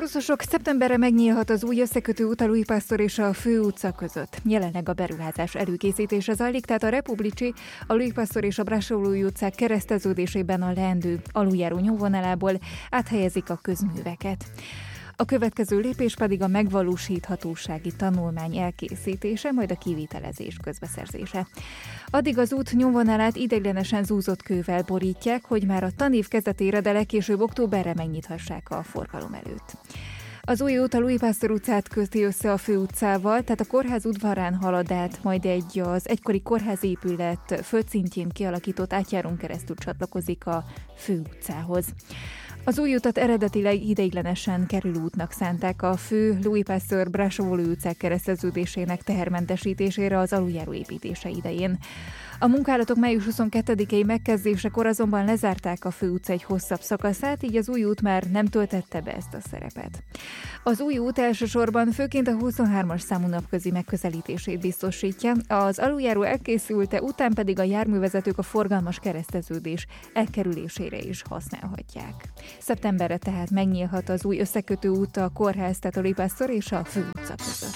Szervuszosok, szeptemberre megnyílhat az új összekötő út a Louis-Pasteur és a Főutca között. Jelenleg a beruházás előkészítése zajlik, tehát a Republicsi, a Louis-Pasteur és a Brassó-Louis utcák kereszteződésében a leendő aluljáró nyomvonalából áthelyezik a közműveket. A következő lépés pedig a megvalósíthatósági tanulmány elkészítése, majd a kivitelezés közbeszerzése. Addig az út nyomvonalát ideiglenesen zúzott kővel borítják, hogy már a tanév kezdetére, de legkésőbb októberre megnyithassák a forgalom előtt. Az új út a Louis-Pasteur utcát köti össze a Főutcával, tehát a kórház udvarán halad át, majd az egykori kórházépület földszintjén kialakított átjárón keresztül csatlakozik a Főutcához. Az új utat eredetileg ideiglenesen kerülőútnak szánták a fő Louis-Pasteur Brassó-Louis utcák kereszteződésének tehermentesítésére az aluljáró építése idején. A munkálatok május 22-i megkezdésekor azonban lezárták a Főutca egy hosszabb szakaszát, így az új út már nem töltette be ezt a szerepet. Az új út elsősorban főként a 23-as számú napközi megközelítését biztosítja, az aluljáró elkészülte után pedig a járművezetők a forgalmas kereszteződés elkerülésére is használhatják. Szeptemberre tehát megnyílhat az új összekötő út a kórház, tehát a Louis-Pasteur és a Főutca között.